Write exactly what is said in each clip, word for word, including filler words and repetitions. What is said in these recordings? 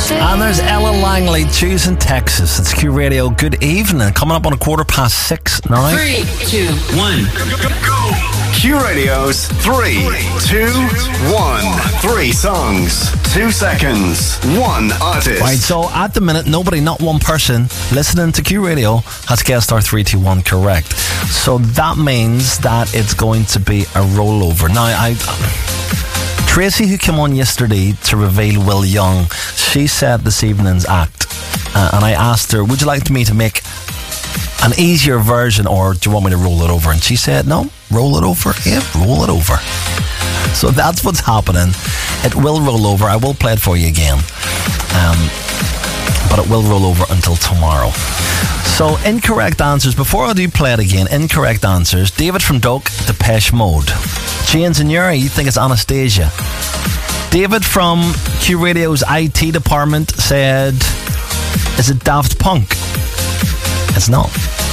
And there's Ella Langley, choosing Texas. It's Q Radio. Good evening. Coming up on a quarter past six now. Three, two, one. Q Radio's three, two, one. Three songs, two seconds, one artist. Right, so at the minute, nobody, not one person listening to Q Radio has guessed our three two one correct. So that means that it's going to be a rollover. Now, I... Tracy, who came on yesterday to reveal Will Young, she said this evening's act, uh, and I asked her, would you like me to make an easier version, or do you want me to roll it over? And she said, no, roll it over. Yeah, roll it over. So that's what's happening. It will roll over. I will play it for you again. Um, but it will roll over until tomorrow. So, incorrect answers. Before I do play it again, incorrect answers. David from Doak, Depeche Mode. James and Yuri, you think it's Anastasia. David from Q Radio's I T department said, is it Daft Punk? It's not.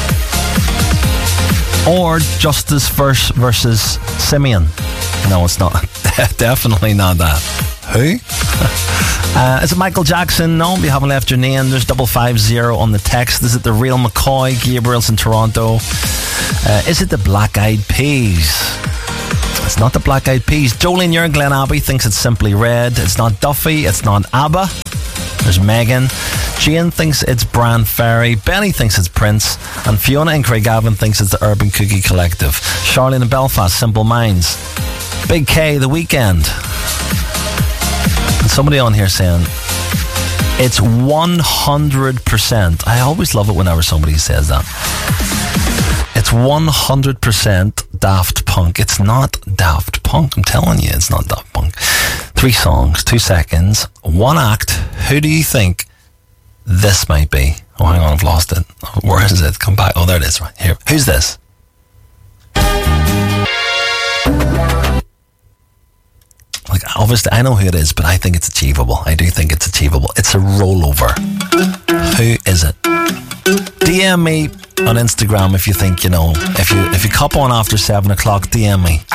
Or Justice verse versus Simeon. No, it's not. Definitely not that. Who? uh, is it Michael Jackson? No, we haven't left your name. There's double five zero on the text. Is it the real McCoy? Gabriel's in Toronto. Uh, is it the Black Eyed Peas? It's not the Black Eyed Peas. Jolene, you're in Glen Abbey, thinks it's Simply Red. It's not Duffy. It's not ABBA. There's Megan. Jane thinks it's Bran Ferry. Benny thinks it's Prince. And Fiona in Craigavon thinks it's the Urban Cookie Collective. Charlene in Belfast, Simple Minds. Big K, The Weeknd. And somebody on here saying it's one hundred percent. I always love it whenever somebody says that. It's one hundred percent Daft Punk. It's not Daft Punk. I'm telling you, it's not Daft Punk. Three songs, two seconds, one act. Who do you think this might be? Oh, hang on, I've lost it. Where is it? Come back. Oh, there it is. Right here. Who's this? Like, obviously, I know who it is, but I think it's achievable. I do think it's achievable. It's a rollover. Who is it? D M me on Instagram if you think, you know, if you if you cop on after seven o'clock, D M me.